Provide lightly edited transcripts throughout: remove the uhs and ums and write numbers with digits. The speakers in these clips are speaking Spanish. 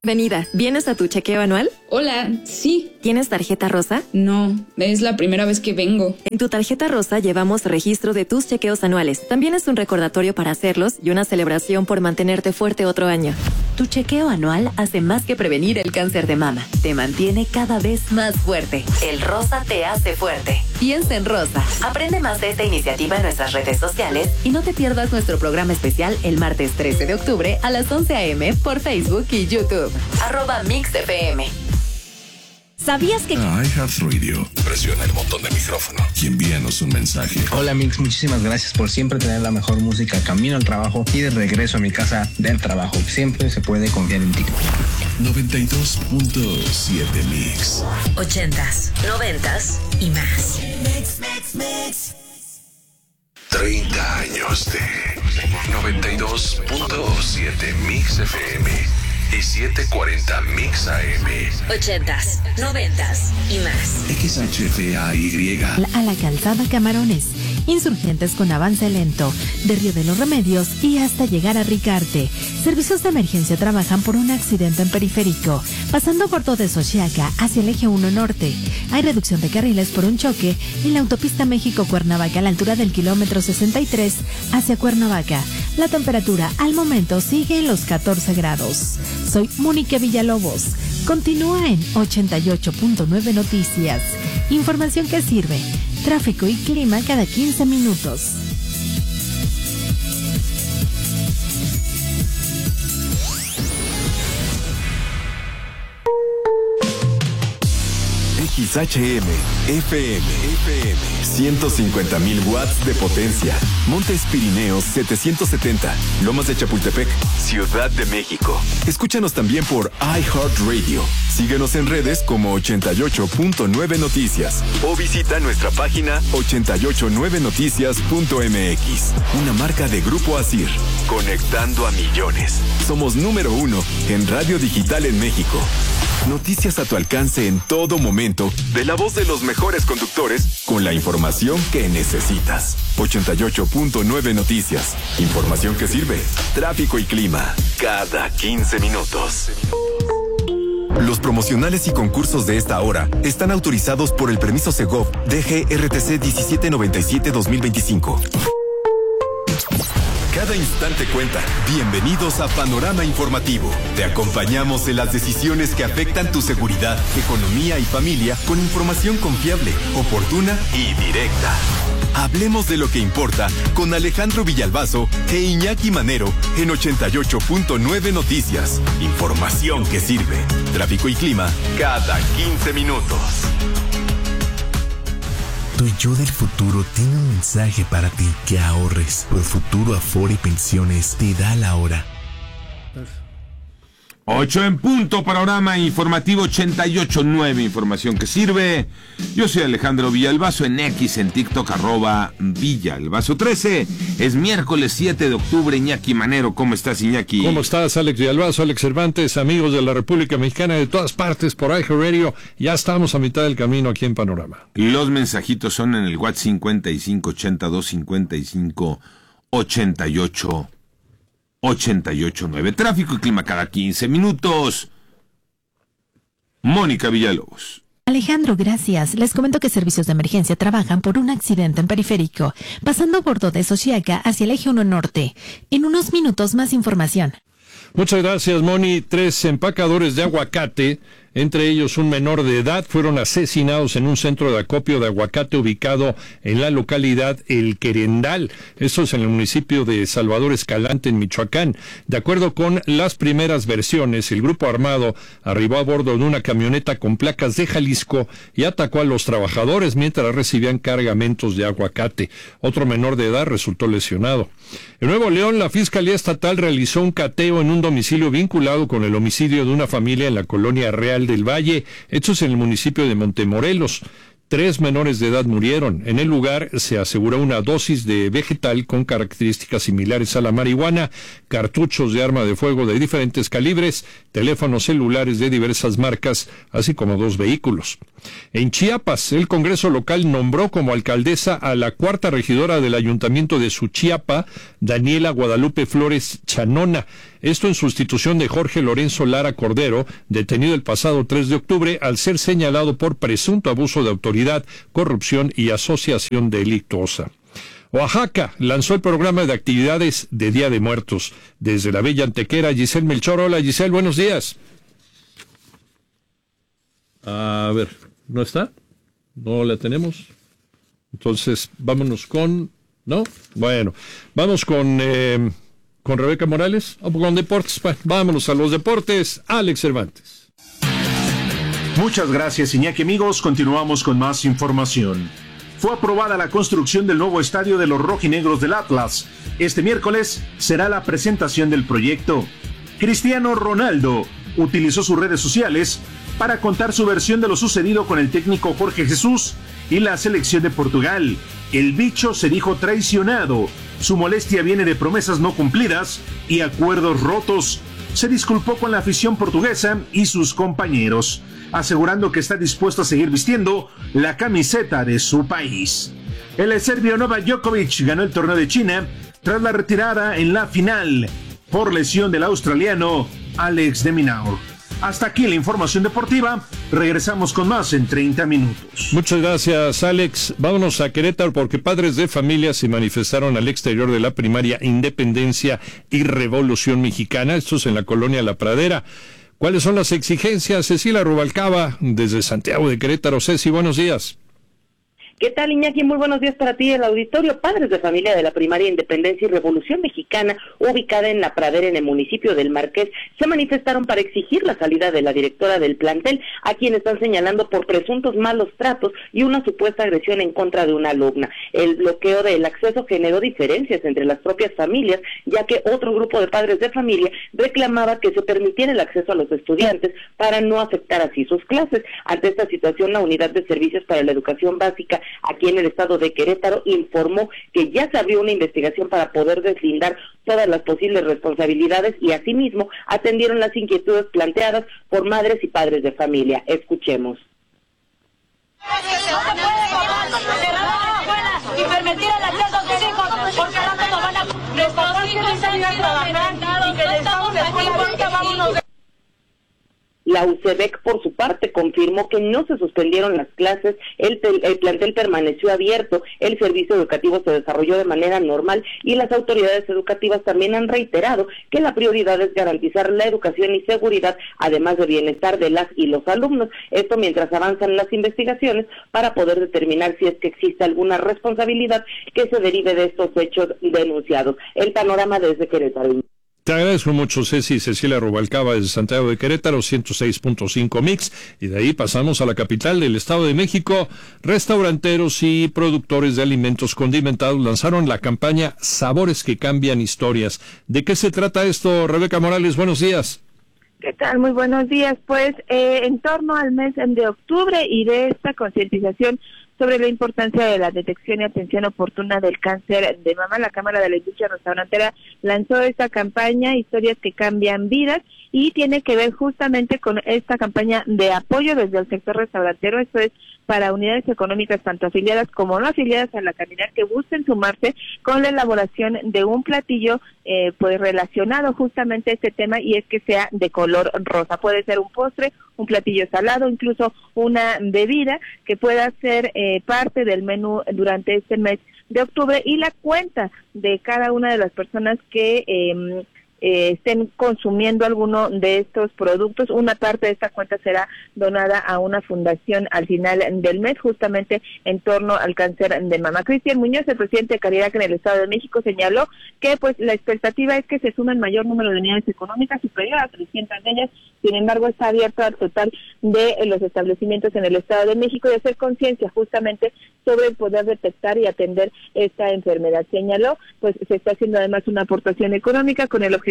Bienvenida. ¿Vienes a tu chequeo anual? Hola, sí. ¿Tienes tarjeta rosa? No, es la primera vez que vengo. En tu tarjeta rosa llevamos registro de tus chequeos anuales. También es un recordatorio para hacerlos y una celebración por mantenerte fuerte otro año. Tu chequeo anual hace más que prevenir el cáncer de mama. Te mantiene cada vez más fuerte. El rosa te hace fuerte. Piensa en rosa. Aprende más de esta iniciativa en nuestras redes sociales y no te pierdas nuestro programa especial el martes 13 de octubre a las 11 a.m. por Facebook y YouTube. @MixFM. ¿Sabías que...? iHeartRadio. Presiona el botón de micrófono y envíanos un mensaje. Hola Mix, muchísimas gracias por siempre tener la mejor música camino al trabajo y de regreso a mi casa del trabajo. Siempre se puede confiar en ti. 92.7 Mix. 80s, 90s y más. Mix. 30 años de 92.7 Mix FM y 740 Mix AM. 80s, 90s y más. XHFAY. A la calzada Camarones, Insurgentes con avance lento, de Río de los Remedios y hasta llegar a Ricarte. Servicios de emergencia trabajan por un accidente en periférico, pasando por todo de Xochiaca hacia el eje 1 norte. Hay reducción de carriles por un choque en la autopista México-Cuernavaca a la altura del kilómetro 63 hacia Cuernavaca. La temperatura al momento sigue en los 14 grados. Soy Mónica Villalobos. Continúa en 88.9 Noticias. Información que sirve. Tráfico y clima cada 15 minutos. XHM, FM, 150,000 watts de potencia. Montes Pirineos 770, Lomas de Chapultepec, Ciudad de México. Escúchanos también por iHeartRadio. Síguenos en redes como 88.9 Noticias o visita nuestra página 889noticias.mx. Una marca de Grupo Asir, conectando a millones. Somos número 1 en radio digital en México. Noticias a tu alcance en todo momento, de la voz de los mejores conductores, con la información que necesitas. 88.9 Noticias. Información que sirve. Tráfico y clima. Cada 15 minutos. Los promocionales y concursos de esta hora están autorizados por el permiso Segov DGRTC 1797-2025. Cada instante cuenta. Bienvenidos a Panorama Informativo. Te acompañamos en las decisiones que afectan tu seguridad, economía y familia con información confiable, oportuna y directa. Hablemos de lo que importa con Alejandro Villalbazo e Iñaki Manero en 88.9 Noticias. Información que sirve. Tráfico y clima cada 15 minutos. Tu yo del futuro tiene un mensaje para ti: que ahorres. Profuturo Afore y Pensiones te da la hora. 8 en punto, Panorama Informativo 88.9, información que sirve. Yo soy Alejandro Villalbazo, en X, en TikTok, @Villalbazo13. Es miércoles 7 de octubre, Iñaki Manero. ¿Cómo estás, Iñaki? ¿Cómo estás, Alex Villalbazo, Alex Cervantes, amigos de la República Mexicana de todas partes por iHeartRadio? Ya estamos a mitad del camino aquí en Panorama. Los mensajitos son en el WhatsApp 5582558889. Tráfico y clima cada 15 minutos. Mónica Villalobos. Alejandro, gracias. Les comento que servicios de emergencia trabajan por un accidente en periférico, pasando por de Xochiaca hacia el eje 1 norte. En unos minutos más información. Muchas gracias, Moni. 3 empacadores de aguacate, entre ellos un menor de edad, fueron asesinados en un centro de acopio de aguacate ubicado en la localidad El Querendal. Esto es en el municipio de Salvador Escalante, en Michoacán. De acuerdo con las primeras versiones, el grupo armado arribó a bordo de una camioneta con placas de Jalisco y atacó a los trabajadores mientras recibían cargamentos de aguacate. Otro menor de edad resultó lesionado. En Nuevo León, la Fiscalía Estatal realizó un cateo en un domicilio vinculado con el homicidio de una familia en la colonia Real del Valle, hechos en el municipio de Montemorelos. 3 menores de edad murieron. En el lugar se aseguró una dosis de vegetal con características similares a la marihuana, cartuchos de arma de fuego de diferentes calibres, teléfonos celulares de diversas marcas, así como 2 vehículos. En Chiapas, el Congreso local nombró como alcaldesa a la 4ª regidora del Ayuntamiento de Suchiapa, Daniela Guadalupe Flores Chanona. Esto en sustitución de Jorge Lorenzo Lara Cordero, detenido el pasado 3 de octubre al ser señalado por presunto abuso de autoridad, corrupción y asociación delictuosa. Oaxaca lanzó el programa de actividades de Día de Muertos. Desde la bella Antequera, Giselle Melchor. Hola, Giselle, buenos días. A ver, ¿no está? ¿No la tenemos? Entonces, vámonos con... ¿No? Bueno, vamos con Rebeca Morales, o con deportes. Bueno, vámonos a los deportes. Alex Cervantes. Muchas gracias, Iñaki. Amigos, continuamos con más información. Fue aprobada la construcción del nuevo estadio de los rojinegros del Atlas. Este miércoles será la presentación del proyecto. Cristiano Ronaldo utilizó sus redes sociales para contar su versión de lo sucedido con el técnico Jorge Jesús y la selección de Portugal. El bicho se dijo traicionado. Su molestia viene de promesas no cumplidas y acuerdos rotos. Se disculpó con la afición portuguesa y sus compañeros, asegurando que está dispuesto a seguir vistiendo la camiseta de su país. El serbio Novak Djokovic ganó el torneo de China tras la retirada en la final por lesión del australiano Alex de Minaur. Hasta aquí la información deportiva. Regresamos con más en 30 minutos. Muchas gracias, Alex. Vámonos a Querétaro porque padres de familia se manifestaron al exterior de la primaria Independencia y Revolución Mexicana. Esto es en la colonia La Pradera. ¿Cuáles son las exigencias? Cecilia Rubalcaba, desde Santiago de Querétaro. Ceci, buenos días. ¿Qué tal, Iñaki? Muy buenos días para ti, el auditorio. Padres de familia de la primaria Independencia y Revolución Mexicana, ubicada en La Pradera, en el municipio del Marqués, se manifestaron para exigir la salida de la directora del plantel, a quien están señalando por presuntos malos tratos y una supuesta agresión en contra de una alumna. El bloqueo del acceso generó diferencias entre las propias familias, ya que otro grupo de padres de familia reclamaba que se permitiera el acceso a los estudiantes para no afectar así sus clases. Ante esta situación, la Unidad de Servicios para la Educación Básica aquí en el estado de Querétaro informó que ya se abrió una investigación para poder deslindar todas las posibles responsabilidades y asimismo atendieron las inquietudes planteadas por madres y padres de familia. Escuchemos. Y permitir el acceso a sus hijos, porque al rato nos van a... Nuestros hijos han ido a trabajar y que les estamos aquí, vámonos de... La UCEBEC, por su parte, confirmó que no se suspendieron las clases, el plantel permaneció abierto, el servicio educativo se desarrolló de manera normal y las autoridades educativas también han reiterado que la prioridad es garantizar la educación y seguridad, además de bienestar de las y los alumnos. Esto mientras avanzan las investigaciones para poder determinar si es que existe alguna responsabilidad que se derive de estos hechos denunciados. El panorama desde Querétaro. Te agradezco mucho, Ceci. Cecilia Rubalcaba desde Santiago de Querétaro, 106.5 Mix. Y de ahí pasamos a la capital del Estado de México. Restauranteros y productores de alimentos condimentados lanzaron la campaña Sabores que Cambian Historias. ¿De qué se trata esto, Rebeca Morales? Buenos días. ¿Qué tal? Muy buenos días. Pues en torno al mes de octubre y de esta concientización sobre la importancia de la detección y atención oportuna del cáncer de mama, la Cámara de la Industria Restaurantera lanzó esta campaña, Historias que Cambian Vidas, y tiene que ver justamente con esta campaña de apoyo desde el sector restaurantero. Esto es para unidades económicas tanto afiliadas como no afiliadas a la caridad que busquen sumarse con la elaboración de un platillo pues relacionado justamente a este tema, y es que sea de color rosa. Puede ser un postre, un platillo salado, incluso una bebida que pueda ser parte del menú durante este mes de octubre, y la cuenta de cada una de las personas que estén consumiendo alguno de estos productos, una parte de esta cuenta será donada a una fundación al final del mes, justamente en torno al cáncer de mama. Cristian Muñoz, el presidente de Caridad en el Estado de México, señaló que pues la expectativa es que se sume el mayor número de unidades económicas, superior a 300 de ellas. Sin embargo, está abierto al total de los establecimientos en el Estado de México y hacer conciencia justamente sobre el poder detectar y atender esta enfermedad. Señaló, pues se está haciendo además una aportación económica con el objetivo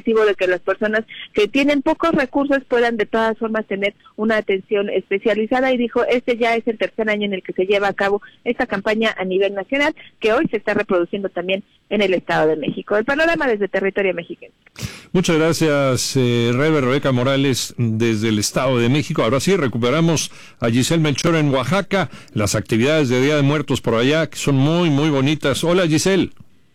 objetivo de que las personas que tienen pocos recursos puedan de todas formas tener una atención especializada, y dijo, este ya es el tercer año en el que se lleva a cabo esta campaña a nivel nacional, que hoy se está reproduciendo también en el Estado de México. El panorama desde territorio mexicano. Muchas gracias, Rebeca Morales, desde el Estado de México. Ahora sí, recuperamos a Giselle Melchor en Oaxaca, las actividades de Día de Muertos por allá, que son muy, muy bonitas. Hola, Giselle.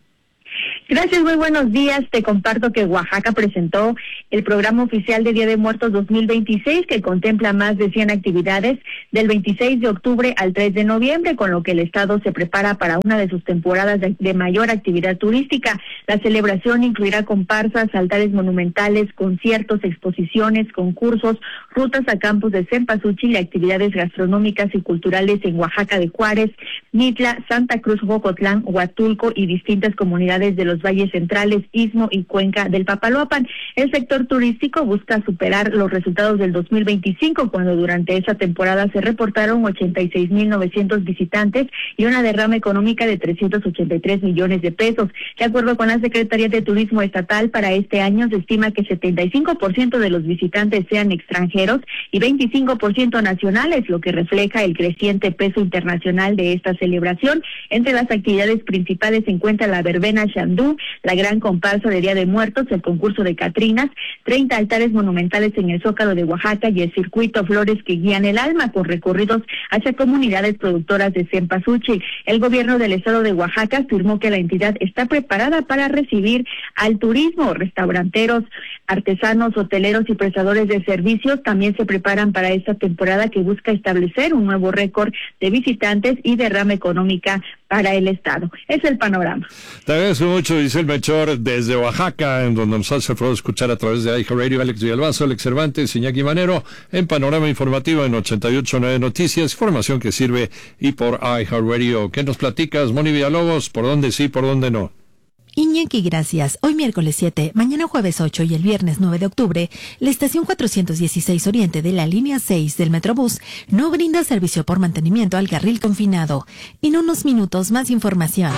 Gracias, muy buenos días. Te comparto que Oaxaca presentó el programa oficial de Día de Muertos 2026, que contempla más de 100 actividades del 26 de octubre al 3 de noviembre, con lo que el Estado se prepara para una de sus temporadas de mayor actividad turística. La celebración incluirá comparsas, altares monumentales, conciertos, exposiciones, concursos, rutas a campos de cempasúchil y actividades gastronómicas y culturales en Oaxaca de Juárez, Mitla, Santa Cruz, Jocotlán, Huatulco y distintas comunidades de los valles centrales, Istmo y Cuenca del Papaloapan. El sector turístico busca superar los resultados del 2025, cuando durante esa temporada se reportaron 86,900 visitantes y una derrama económica de 383 millones de pesos. De acuerdo con la Secretaría de Turismo Estatal, para este año se estima que 75% de los visitantes sean extranjeros y 25% nacionales, lo que refleja el creciente peso internacional de esta celebración. Entre las actividades principales se encuentra la verbena Xandú, la gran comparsa de Día de Muertos, el concurso de Catrinas, 30 altares monumentales en el Zócalo de Oaxaca y el circuito Flores que guían el alma, con recorridos hacia comunidades productoras de cempasúchil. El gobierno del estado de Oaxaca afirmó que la entidad está preparada para recibir al turismo. Restauranteros, artesanos, hoteleros y prestadores de servicios también se preparan para esta temporada, que busca establecer un nuevo récord de visitantes y derrama económica para el estado. Es el panorama. Te agradezco mucho, Giselle Melchor, desde Oaxaca, en donde nos hace el favor de escuchar a través de iHeartRadio, Alex Villalbazo, Alex Cervantes, Iñaki Manero, en Panorama Informativo en 88.9 Noticias, información que sirve, y por iHeartRadio. ¿Qué nos platicas, Moni Villalobos? ¿Por dónde sí, por dónde no? Iñaki, gracias. Hoy miércoles 7, mañana jueves 8 y el viernes 9 de octubre, la estación 416 Oriente de la línea 6 del Metrobús no brinda servicio por mantenimiento al carril confinado. En unos minutos, más información.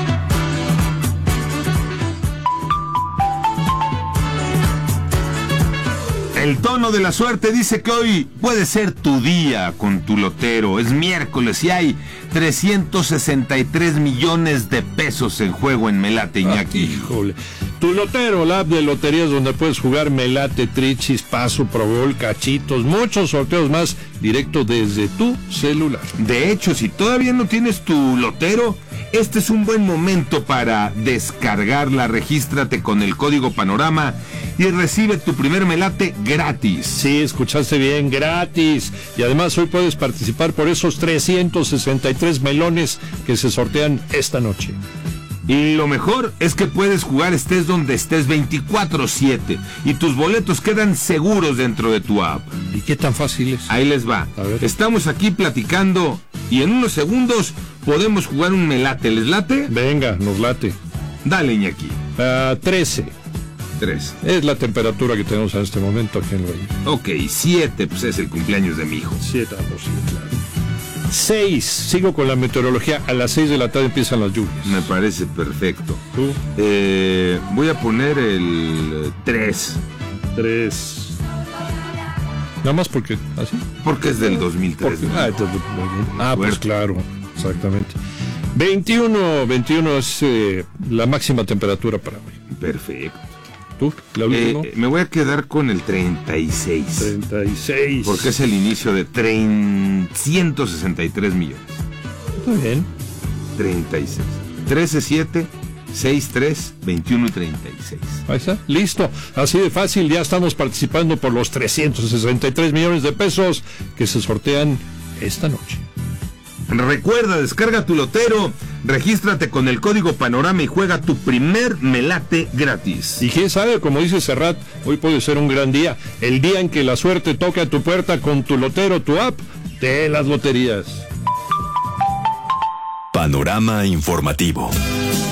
El tono de la suerte dice que hoy puede ser tu día con tu lotero. Es miércoles y hay 363 millones de pesos en juego en Melate, Iñaki. Híjole. Tu lotero, la app de loterías donde puedes jugar Melate, Trichis, Paso, Probol, Cachitos, muchos sorteos más, directo desde tu celular. De hecho, si todavía no tienes tu lotero, este es un buen momento para descargarla. Regístrate con el código Panorama y recibe tu primer Melate gratis. Sí, escuchaste bien, gratis. Y además hoy puedes participar por esos 363 melones que se sortean esta noche. Y lo mejor es que puedes jugar estés donde estés 24/7 y tus boletos quedan seguros dentro de tu app. ¿Y qué tan fácil es? Ahí les va. Estamos aquí platicando y en unos segundos podemos jugar un Melate. ¿Les late? Venga, nos late. Dale, Iñaki. 13. 3. Es la temperatura que tenemos en este momento aquí en el Valle. Ok, 7, pues es el cumpleaños de mi hijo. 7, sí, claro. 6, sigo con la meteorología, a las 6 de la tarde empiezan las lluvias. Me parece perfecto. ¿Tú? Voy a poner el 3. 3. Nada más porque, ¿así? Porque es del 2003. Entonces, muy bien. Pues claro, exactamente. 21 es la máxima temperatura para hoy. Perfecto. ¿Tú? ¿La última? Me voy a quedar con el 36. 36. Porque es el inicio de 163 millones. Está bien. 36. 13, 7, 6, 3, 21 y 36. Ahí está, listo. Así de fácil, ya estamos participando por los 363 millones de pesos que se sortean esta noche. Recuerda, descarga tu lotero, regístrate con el código Panorama y juega tu primer Melate gratis. Y quién sabe, como dice Serrat, hoy puede ser un gran día, el día en que la suerte toque a tu puerta con tu lotero, tu app de las loterías. Panorama informativo.